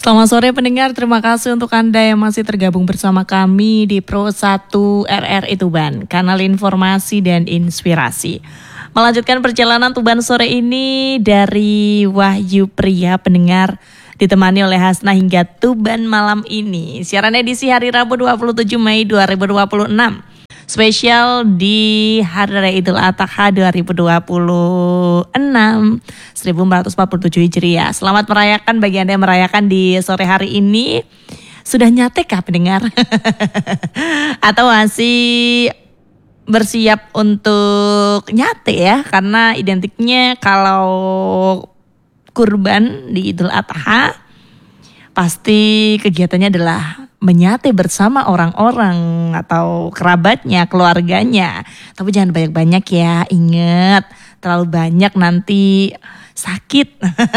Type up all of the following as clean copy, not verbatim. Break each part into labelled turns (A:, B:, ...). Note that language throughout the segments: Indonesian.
A: Selamat sore pendengar, terima kasih untuk Anda yang masih tergabung bersama kami di Pro 1 RRI Tuban, kanal informasi dan inspirasi. Melanjutkan perjalanan Tuban sore ini dari Wahyu Pria pendengar, ditemani oleh Hasna hingga Tuban malam ini. Siaran edisi hari Rabu 27 Mei 2026. Spesial di Hari Raya Idul Adha 2026 1447 Hijriah. Selamat merayakan bagi Anda yang merayakan di sore hari ini. Sudah nyate kah pendengar? Atau masih bersiap untuk nyate ya? Karena identiknya kalau kurban di Idul Adha pasti kegiatannya adalah menyate bersama orang-orang atau kerabatnya, keluarganya. Tapi jangan banyak-banyak ya, ingat terlalu banyak nanti sakit.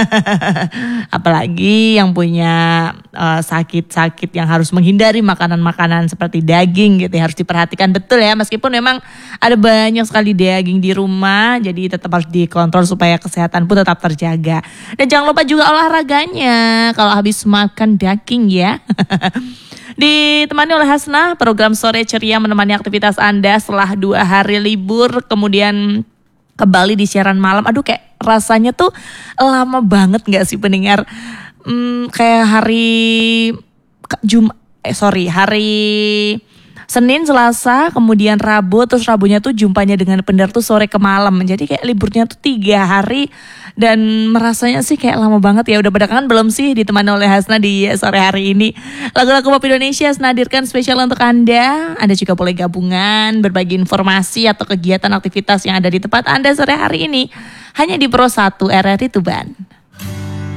A: Apalagi yang punya sakit-sakit yang harus menghindari makanan-makanan seperti daging gitu ya, harus diperhatikan betul ya. Meskipun memang ada banyak sekali daging di rumah, jadi tetap harus dikontrol supaya kesehatan pun tetap terjaga. Dan jangan lupa juga olahraganya kalau habis makan daging ya. Ditemani oleh Hasna, program Sore Ceria menemani aktivitas Anda setelah 2 hari libur, kemudian kembali di siaran malam. Aduh, kayak rasanya tuh lama banget gak sih pendengar? Kayak hari Senin, Selasa, kemudian Rabu, terus Rabunya tuh jumpanya dengan pendar tuh sore ke malam. Jadi kayak liburnya tuh 3 hari dan merasanya sih kayak lama banget ya. Udah pada kangen belum sih ditemani oleh Hasna di sore hari ini? Lagu-lagu pop Indonesia Hasna hadirkan spesial untuk Anda. Anda juga boleh gabungan, berbagi informasi atau kegiatan aktivitas yang ada di tempat Anda sore hari ini. Hanya di Pro 1 RRI Tuban.